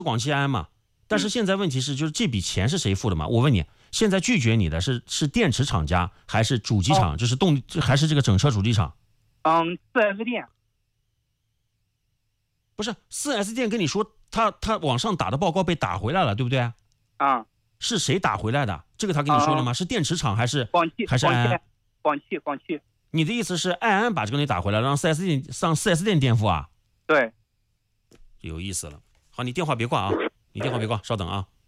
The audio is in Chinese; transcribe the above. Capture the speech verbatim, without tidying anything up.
广汽埃安嘛。但是现在问题是，就是这笔钱是谁付的嘛？我问你，现在拒绝你的是是电池厂家还是主机厂？ 哦、 就是动还是这个整车主机厂？ 嗯 ，四 S 店。 不是 四 S 店跟你说，他他网上打的报告被打回来了，对不对？ 啊， 是谁打回来的？这个他跟你说了吗？嗯、是电池厂还是广汽？ 还是埃安？ 广汽，广汽。 你的意思是埃安把这个东西打回来，让 四 S 店上 四 S 店垫付啊？ 对， 有意思了。好，你电话别挂啊，你电话别挂，稍等啊。